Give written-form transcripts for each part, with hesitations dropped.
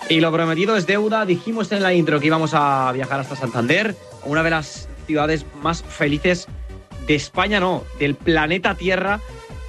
Y lo prometido es deuda. Dijimos en la intro que íbamos a viajar hasta Santander, una de las ciudades más felices de España, no, del planeta Tierra.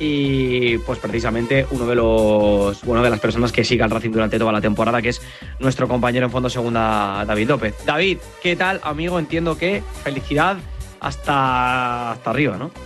Y pues precisamente una de las personas que sigue al Racing durante toda la temporada, que es nuestro compañero en Fondo Segunda, David López. David, ¿qué tal, amigo? Entiendo que felicidad hasta arriba, ¿no?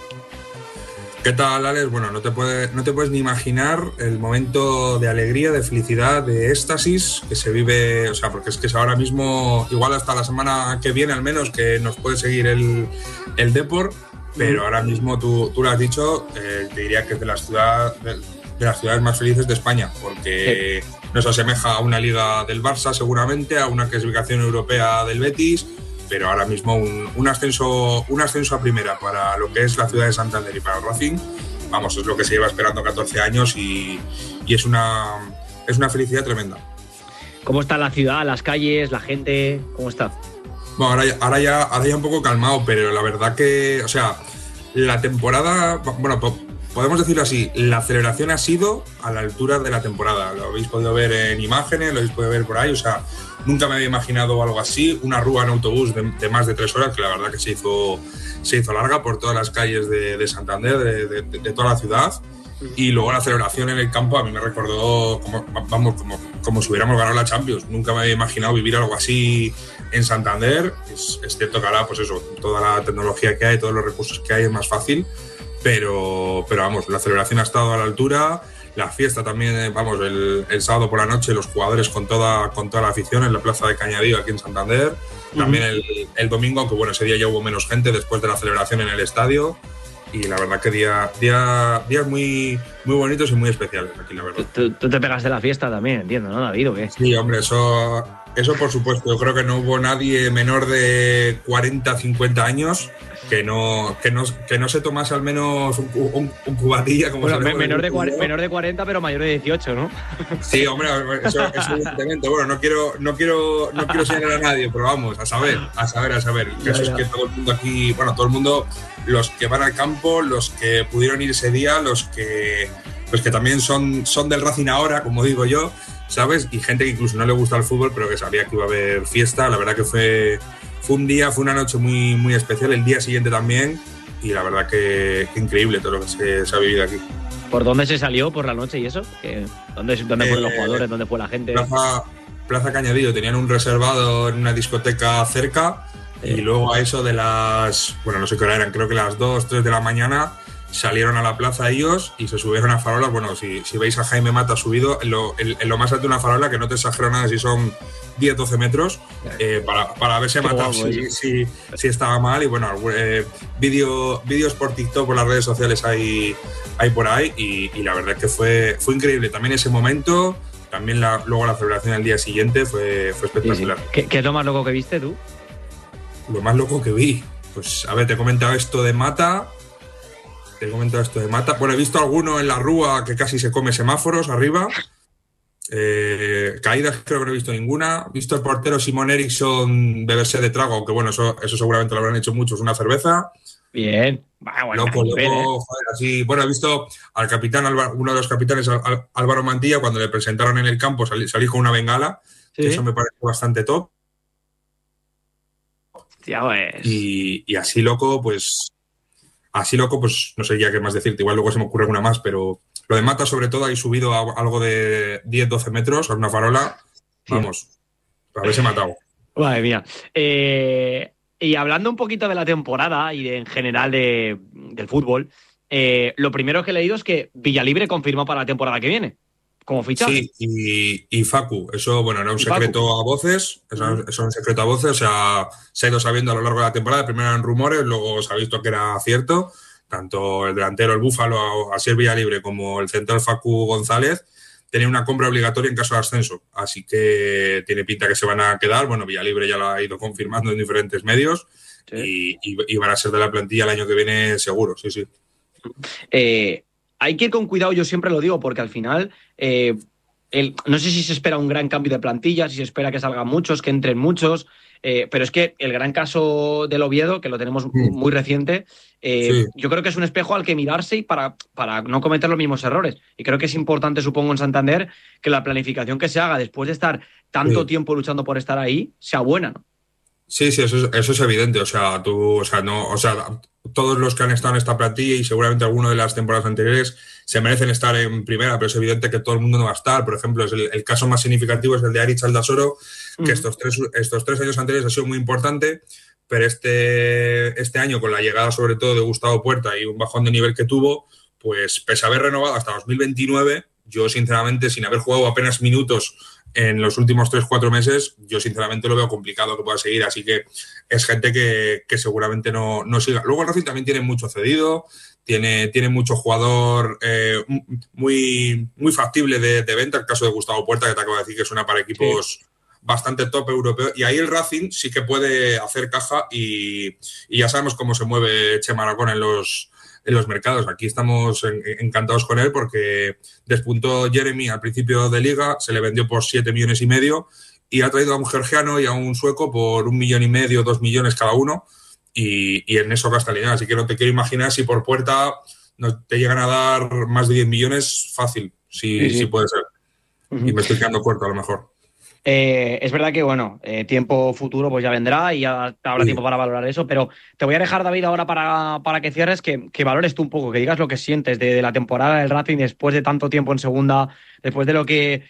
¿Qué tal, Alex? Bueno, no te puedes ni imaginar el momento de alegría, de felicidad, de éxtasis que se vive, o sea, porque es que es ahora mismo, igual hasta la semana que viene al menos, que nos puede seguir el Depor, pero ahora mismo tú lo has dicho, te diría que es de las ciudades más felices de España, porque nos asemeja a una liga del Barça seguramente, a una clasificación europea del Betis, pero ahora mismo un ascenso a primera para lo que es la ciudad de Santander y para el Racing, vamos, es lo que se lleva esperando 14 años y es una felicidad tremenda. ¿Cómo está la ciudad, las calles, la gente? ¿Cómo está? Bueno, ahora ya un poco calmado, pero la verdad que, o sea, la temporada, bueno, podemos decirlo así, la celebración ha sido a la altura de la temporada. Lo habéis podido ver en imágenes, lo habéis podido ver por ahí, o sea, nunca me había imaginado algo así, una rúa en autobús de más de 3 horas, que la verdad que se hizo larga por todas las calles de Santander, de toda la ciudad. Y luego la celebración en el campo a mí me recordó como si hubiéramos ganado la Champions. Nunca me había imaginado vivir algo así en Santander. Es cierto que ahora, pues eso, toda la tecnología que hay, todos los recursos que hay es más fácil, pero vamos, la celebración ha estado a la altura. La fiesta también, vamos, el sábado por la noche, los jugadores con toda la afición en la plaza de Cañadío aquí en Santander. También el domingo, aunque bueno, ese día ya hubo menos gente después de la celebración en el estadio. Y la verdad que días muy, muy bonitos y muy especiales aquí, la verdad. Tú te pegas de la fiesta también, entiendo, ¿no, David? ¿O qué? Sí, hombre, eso por supuesto. Yo creo que no hubo nadie menor de 40, 50 años que no se tomase al menos un cubatilla. Como bueno, menor de 40, pero mayor de 18, ¿no? Sí, hombre, eso evidentemente. Bueno, no quiero señalar a nadie, pero vamos, a saber. El caso es que todo el mundo aquí, bueno, todo el mundo, los que van al campo, los que pudieron ir ese día, los que también son del Racing ahora, como digo yo, ¿sabes? Y gente que incluso no le gusta el fútbol, pero que sabía que iba a haber fiesta. La verdad que fue una noche muy, muy especial, el día siguiente también, y la verdad que increíble todo lo que se ha vivido aquí. ¿Por dónde se salió por la noche y eso? ¿Dónde fueron los jugadores? ¿Dónde fue la gente? Plaza Cañadillo, tenían un reservado en una discoteca cerca, y luego a eso de las, bueno, no sé qué hora eran, creo que las 2, 3 de la mañana, salieron a la plaza ellos y se subieron a farolas. Bueno, si veis a Jaime Mata subido en lo más alto de una farola, que no te exagero nada si son 10, 12 metros, para verse matar si estaba mal. Y bueno, vídeos por TikTok, por las redes sociales hay por ahí, y la verdad es que fue increíble también ese momento. También luego la celebración al día siguiente fue espectacular. Sí. ¿Qué es lo más loco que viste tú? Lo más loco que vi, pues a ver, te he comentado esto de Mata. Bueno, he visto alguno en la rúa que casi se come semáforos arriba. Caídas creo que no he visto ninguna. He visto al portero Simon Eriksson beberse de trago, aunque bueno, eso seguramente lo habrán hecho muchos, una cerveza. Bien. Bueno, loco, joder, así. Bueno, he visto al capitán, uno de los capitanes, Álvaro Mantilla, cuando le presentaron en el campo, salir con una bengala. Sí. Que eso me parece bastante top. Ya ves. Y así loco, pues no sé ya qué más decirte. Igual luego se me ocurre alguna más, pero lo de Mata, sobre todo, ahí subido a algo de 10, 12 metros, a una farola. Vamos, a ver si he matado. Madre mía. Y hablando un poquito de la temporada y en general del fútbol, lo primero que he leído es que Villalibre confirmó para la temporada que viene, como fichaje. Sí, y Facu, eso, bueno, era un secreto a voces, eso es un secreto a voces, o sea, se ha ido sabiendo a lo largo de la temporada. Primero eran rumores, luego se ha visto que era cierto. Tanto el delantero, el Búfalo, Asier Villalibre, como el central Facu González tenían una compra obligatoria en caso de ascenso, así que tiene pinta que se van a quedar. Bueno, Villalibre ya lo ha ido confirmando en diferentes medios, sí. y van a ser de la plantilla el año que viene seguro, sí. Hay que ir con cuidado, yo siempre lo digo, porque al final no sé si se espera un gran cambio de plantilla, si se espera que salgan muchos, que entren muchos, pero es que el gran caso del Oviedo, que lo tenemos muy reciente, Sí. yo creo que es un espejo al que mirarse y para no cometer los mismos errores. Y creo que es importante, supongo, en Santander, que la planificación que se haga después de estar tanto tiempo luchando por estar ahí sea buena, ¿no? Sí, eso es evidente. O sea, todos los que han estado en esta plantilla y seguramente alguno de las temporadas anteriores se merecen estar en primera, pero es evidente que todo el mundo no va a estar. Por ejemplo, el caso más significativo es el de Aritz Aldasoro, que estos tres años anteriores ha sido muy importante, pero este año, con la llegada sobre todo de Gustavo Puerta y un bajón de nivel que tuvo, pues pese a haber renovado hasta 2029, yo sinceramente, sin haber jugado apenas minutos en los últimos 3-4 meses, yo sinceramente lo veo complicado que pueda seguir, así que es gente que seguramente no siga. Luego el Racing también tiene mucho cedido, tiene mucho jugador muy factible de venta, el caso de Gustavo Puerta, que te acabo de decir que es una para equipos bastante top europeo, y ahí el Racing sí que puede hacer caja y ya sabemos cómo se mueve Chema Aragón en los mercados. Aquí estamos encantados con él porque despuntó Jeremy al principio de liga, se le vendió por 7,5 millones y ha traído a un georgiano y a un sueco por 1,5 millones, 2 millones cada uno y en eso gasta el dinero. Así que no te quiero imaginar si por Puerta no te llegan a dar más de 10 millones fácil, sí puede ser. Y me estoy quedando corto a lo mejor. Es verdad que, bueno, tiempo futuro pues ya vendrá y ya habrá tiempo para valorar eso, pero te voy a dejar, David, ahora para que cierres, que valores tú un poco, que digas lo que sientes de la temporada del Racing después de tanto tiempo en segunda, después de lo que,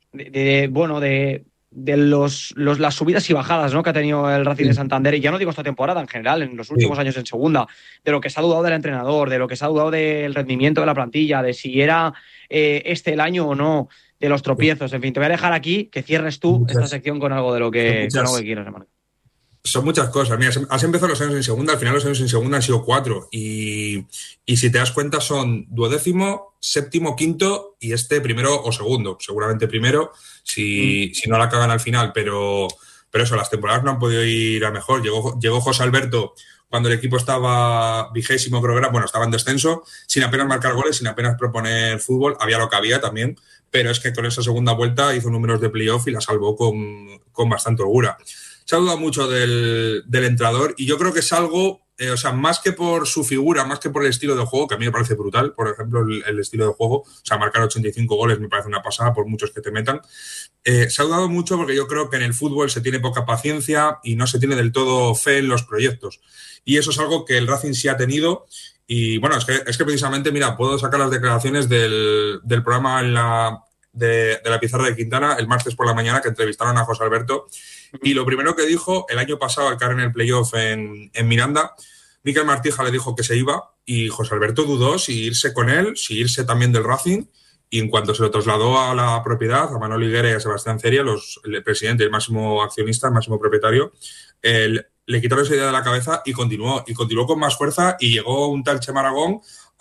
las subidas y bajadas, ¿no?, que ha tenido el Racing de Santander, y ya no digo esta temporada, en general, en los últimos años en segunda, de lo que se ha dudado del entrenador, de lo que se ha dudado del rendimiento de la plantilla, de si era el año o no, de los tropiezos. En fin, te voy a dejar aquí que cierres tú esta sección con algo de lo que quieras, hermano. Son muchas cosas. Mira, has empezado los años en segunda, al final los años en segunda han sido 4 y si te das cuenta son 12º, 7º, 5º y primero o segundo, seguramente primero si no la cagan al final, pero eso, las temporadas no han podido ir a mejor. Llegó José Alberto cuando el equipo estaba 20º, creo que era, estaba en descenso, sin apenas marcar goles, sin apenas proponer fútbol, había lo que había también, pero es que con esa segunda vuelta hizo números de playoff y la salvó con bastante holgura. Se ha dudado mucho del entrenador y yo creo que es algo, más que por su figura, más que por el estilo de juego, que a mí me parece brutal, por ejemplo, el estilo de juego, marcar 85 goles me parece una pasada por muchos que te metan. Se ha dudado mucho porque yo creo que en el fútbol se tiene poca paciencia y no se tiene del todo fe en los proyectos. Y eso es algo que el Racing sí ha tenido. Y bueno, es que precisamente, mira, puedo sacar las declaraciones del programa de la pizarra de Quintana el martes por la mañana, que entrevistaron a José Alberto. Y lo primero que dijo, el año pasado, al caer en el playoff en Miranda, Miquel Martija le dijo que se iba y José Alberto dudó si irse con él, si irse también del Racing. Y en cuanto se lo trasladó a la propiedad, a Manolo Higuera y a Sebastián Ceria, el presidente, el máximo accionista, el máximo propietario, le quitaron esa idea de la cabeza y continuó con más fuerza y llegó un tal Chema Aragón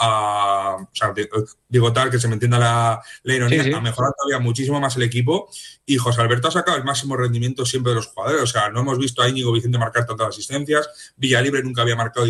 digo tal, que se me entienda la ironía, a mejorar todavía muchísimo más el equipo y José Alberto ha sacado el máximo rendimiento siempre de los jugadores. No hemos visto a Íñigo Vicente marcar tantas asistencias, Villalibre nunca había marcado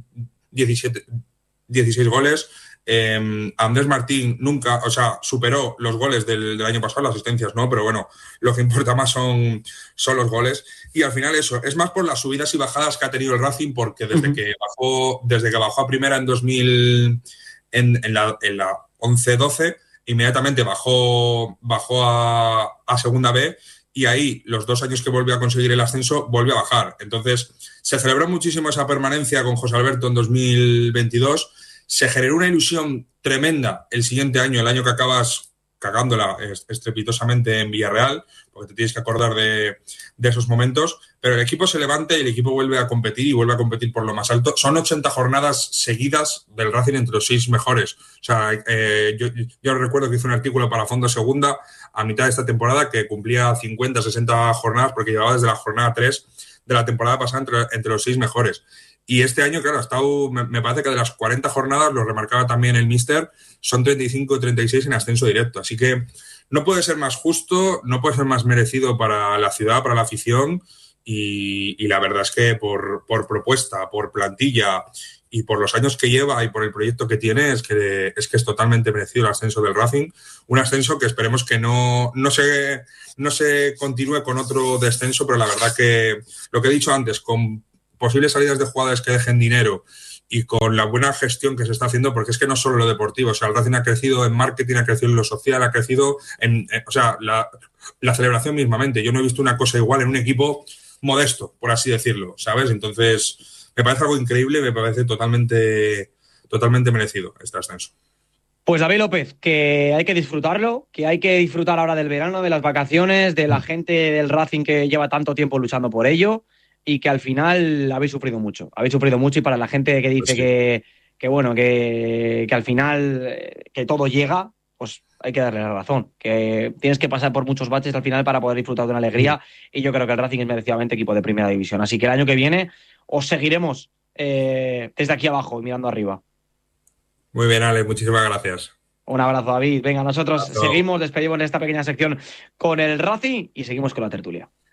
16 goles, Andrés Martín nunca, superó los goles del año pasado, las asistencias no, pero bueno, lo que importa más son los goles. Y al final eso, es más por las subidas y bajadas que ha tenido el Racing, porque desde que bajó a primera en 2000, en la 11-12, inmediatamente bajó a segunda B, y ahí los 2 años que volvió a conseguir el ascenso, volvió a bajar. Entonces, se celebró muchísimo esa permanencia con José Alberto en 2022. Se generó una ilusión tremenda el siguiente año, el año que acabas cagándola estrepitosamente en Villarreal, porque te tienes que acordar de esos momentos, pero el equipo se levanta y el equipo vuelve a competir y vuelve a competir por lo más alto. Son 80 jornadas seguidas del Racing entre los 6 mejores. Yo recuerdo que hice un artículo para Fondo Segunda a mitad de esta temporada que cumplía 50, 60 jornadas porque llevaba desde la jornada 3 de la temporada pasada entre los 6 mejores. Y este año, claro, ha estado, me parece que de las 40 jornadas, lo remarcaba también el míster, son 35 y 36 en ascenso directo. Así que no puede ser más justo, no puede ser más merecido para la ciudad, para la afición. Y la verdad es que por propuesta, por plantilla y por los años que lleva y por el proyecto que tiene, es que es totalmente merecido el ascenso del Racing. Un ascenso que esperemos que no se continúe con otro descenso, pero la verdad que lo que he dicho antes, con posibles salidas de jugadores que dejen dinero y con la buena gestión que se está haciendo, porque es que no solo lo deportivo, o sea, el Racing ha crecido en marketing, ha crecido en lo social, ha crecido o sea, la celebración mismamente. Yo no he visto una cosa igual en un equipo modesto, por así decirlo, ¿sabes? Entonces, me parece algo increíble, me parece totalmente merecido este ascenso. Pues David López, que hay que disfrutarlo, que hay que disfrutar ahora del verano, de las vacaciones, de la gente del Racing que lleva tanto tiempo luchando por ello y que al final habéis sufrido mucho y para la gente que dice Pues sí. que al final que todo llega, pues hay que darle la razón, que tienes que pasar por muchos baches al final para poder disfrutar de una alegría y yo creo que el Racing es merecidamente equipo de primera división, así que el año que viene os seguiremos desde aquí abajo mirando arriba. Muy bien, Ale, muchísimas gracias. Un abrazo, David. Venga, nosotros Un abrazo. seguimos, despedimos en esta pequeña sección con el Racing y seguimos con la tertulia.